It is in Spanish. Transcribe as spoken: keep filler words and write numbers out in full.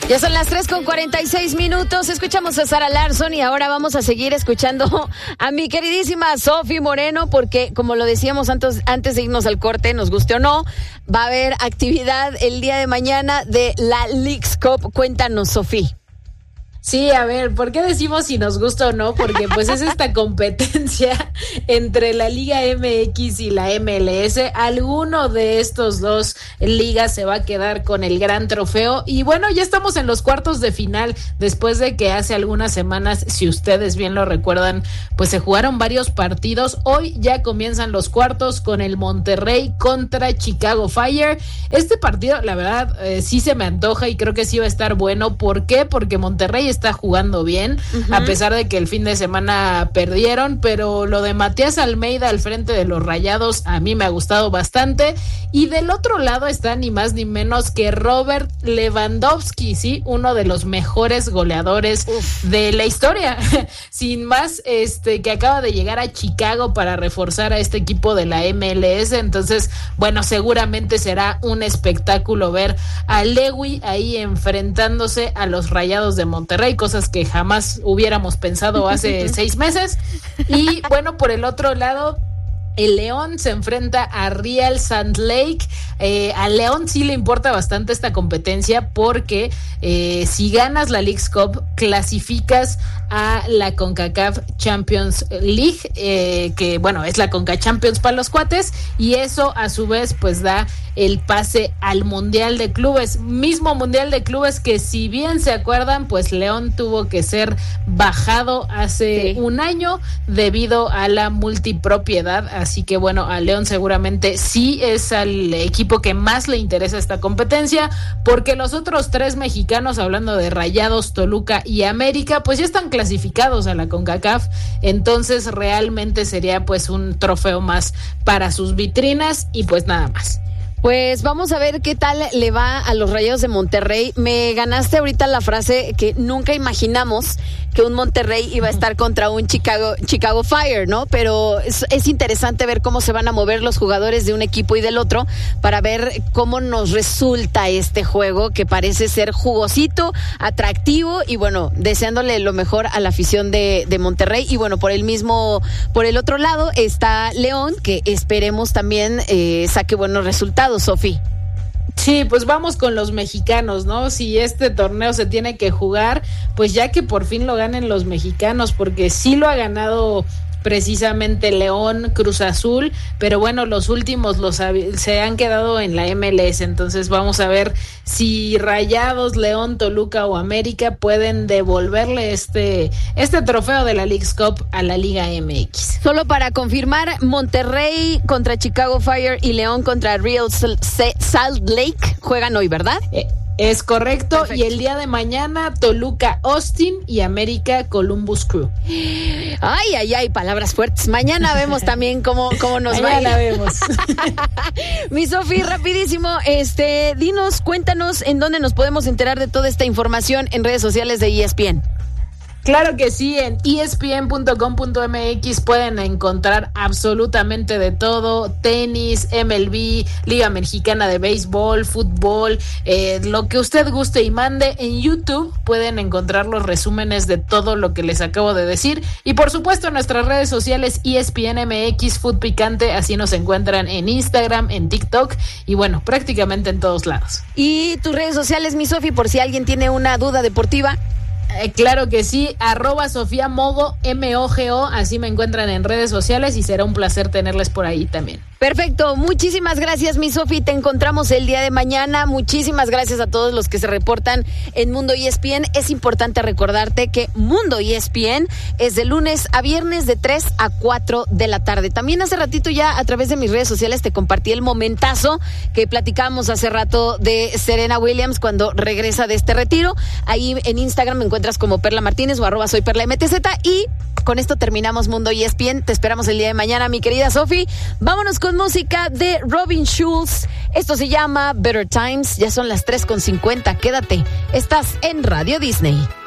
Ya son las tres con cuarenta y seis minutos. Escuchamos a Sara Larsson y ahora vamos a seguir escuchando a mi queridísima Sofi Moreno, porque como lo decíamos antes, antes de irnos al corte, nos guste o no, va a haber actividad el día de mañana de la Leagues Cup. Cuéntanos, Sofi. Sí, a ver, ¿por qué decimos si nos gusta o no? Porque pues es esta competencia entre la Liga M X y la M L S. Alguno de estos dos ligas se va a quedar con el gran trofeo. Y bueno, ya estamos en los cuartos de final, después de que hace algunas semanas, si ustedes bien lo recuerdan, pues se jugaron varios partidos. Hoy ya comienzan los cuartos con el Monterrey contra Chicago Fire. Este partido, la verdad, eh, sí se me antoja y creo que sí va a estar bueno. ¿Por qué? Porque Monterrey está jugando bien, uh-huh. a pesar de que el fin de semana perdieron, pero lo de Matías Almeida al frente de los Rayados a mí me ha gustado bastante. Y del otro lado está ni más ni menos que Robert Lewandowski, sí, uno de los mejores goleadores Uf. de la historia, sin más, este, que acaba de llegar a Chicago para reforzar a este equipo de la M L S. Entonces, bueno, seguramente será un espectáculo ver a Lewy ahí enfrentándose a los Rayados de Monterrey, cosas que jamás hubiéramos pensado hace seis meses. Y bueno, por el otro lado, el León se enfrenta a Real Salt Lake. Eh, a León sí le importa bastante esta competencia porque eh, si ganas la Leagues Cup, clasificas a la CONCACAF Champions League, eh, que bueno, es la Conca Champions para los cuates, y eso a su vez pues da el pase al Mundial de Clubes, mismo Mundial de Clubes que, si bien se acuerdan, pues León tuvo que ser bajado hace sí. un año debido a la multipropiedad. Así que bueno, a León seguramente sí es al equipo que más le interesa esta competencia, porque los otros tres mexicanos, hablando de Rayados, Toluca y América, pues ya están clasificados a la CONCACAF. Entonces realmente sería pues un trofeo más para sus vitrinas y pues nada más. Pues vamos a ver qué tal le va a los Rayados de Monterrey. Me ganaste ahorita la frase que nunca imaginamos que un Monterrey iba a estar contra un Chicago Chicago Fire, ¿no? Pero es, es interesante ver cómo se van a mover los jugadores de un equipo y del otro para ver cómo nos resulta este juego, que parece ser jugosito, atractivo, y bueno, deseándole lo mejor a la afición de, de Monterrey. Y bueno, por el mismo, por el otro lado está León, que esperemos también eh, saque buenos resultados. Sofi. Sí, pues vamos con los mexicanos, ¿no? Si este torneo se tiene que jugar, pues ya que por fin lo ganen los mexicanos, porque sí lo ha ganado precisamente León, Cruz Azul, pero bueno, los últimos los se han quedado en la M L S. Entonces vamos a ver si Rayados, León, Toluca o América pueden devolverle este este trofeo de la Leagues Cup a la Liga M X. Solo para confirmar, Monterrey contra Chicago Fire y León contra Real Salt Lake juegan hoy, ¿verdad? Eh. Es correcto. Perfecto. Y el día de mañana Toluca Austin y América Columbus Crew. Ay, ay, ay, palabras fuertes. Mañana vemos también cómo, cómo nos va. Mañana vemos. Mi Sofi, rapidísimo, este, dinos, cuéntanos en dónde nos podemos enterar de toda esta información en redes sociales de E S P N. Claro que sí, en E S P N punto com punto M X pueden encontrar absolutamente de todo: tenis, M L B, Liga Mexicana de Béisbol, fútbol, eh, lo que usted guste y mande. En YouTube pueden encontrar los resúmenes de todo lo que les acabo de decir, y por supuesto en nuestras redes sociales E S P N M X Food Picante, así nos encuentran en Instagram, en TikTok y bueno, prácticamente en todos lados. Y tus redes sociales, mi Sofi, por si alguien tiene una duda deportiva. Eh, claro que sí, arroba Sofía Mogo, M O G O, así me encuentran en redes sociales y será un placer tenerles por ahí también. Perfecto, muchísimas gracias, mi Sofi, te encontramos el día de mañana. Muchísimas gracias a todos los que se reportan en Mundo E S P N. Es importante recordarte que Mundo E S P N es de lunes a viernes de tres a cuatro de la tarde. También hace ratito ya a través de mis redes sociales te compartí el momentazo que platicábamos hace rato de Serena Williams cuando regresa de este retiro. Ahí en Instagram me encuentras como Perla Martínez o arroba soy Perla M T Z, y con esto terminamos Mundo E S P N. Te esperamos el día de mañana, mi querida Sofi. Vámonos con música de Robin Schulz. Esto se llama Better Times. Ya son las tres con cincuenta. Quédate. Estás en Radio Disney.